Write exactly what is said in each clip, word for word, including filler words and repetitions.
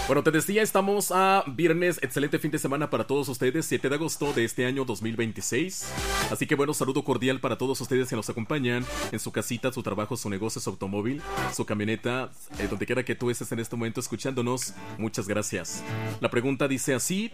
Bueno, te decía, estamos a viernes, excelente fin de semana para todos ustedes, siete de agosto de este año dos mil veintiséis. Así que bueno, saludo cordial para todos ustedes que nos acompañan en su casita, su trabajo, su negocio, su automóvil, su camioneta, eh, donde quiera que tú estés en este momento escuchándonos. Muchas gracias. La pregunta dice así.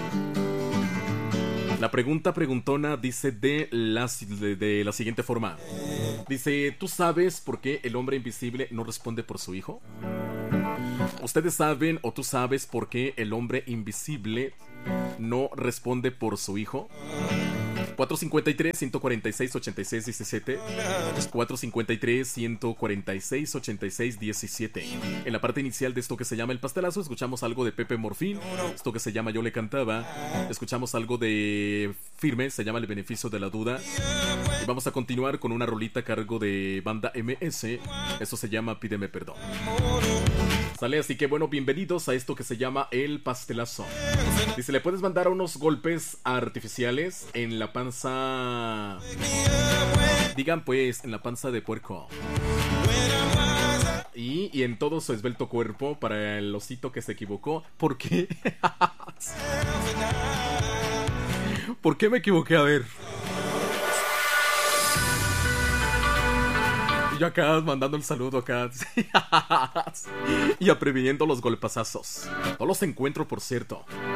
La pregunta preguntona dice de la, de, de la siguiente forma. Dice, ¿tú sabes por qué el hombre invisible no responde por su hijo? ¿Ustedes saben o tú sabes por qué el hombre invisible no responde por su hijo? cuatro cinco tres, uno cuatro seis, ocho seis uno siete cuatro cinco tres, uno cuatro seis, ocho seis uno siete. En la parte inicial de esto que se llama El Pastelazo escuchamos algo de Pepe Morfín. Esto que se llama Yo le cantaba. Escuchamos algo de Firme, se llama El beneficio de la duda. Y vamos a continuar con una rolita a cargo de Banda M S. Esto se llama Pídeme perdón. Sale, así que bueno, bienvenidos a esto que se llama El Pastelazo. Dice, ¿le puedes mandar unos golpes artificiales en la panza? Digan pues, en la panza de puerco. Y, y en todo su esbelto cuerpo para el osito que se equivocó. ¿Por qué? ¿Por qué me equivoqué? A ver. Yo acá mandando el saludo acá. Y previniendo los golpazazos. No los encuentro, por cierto.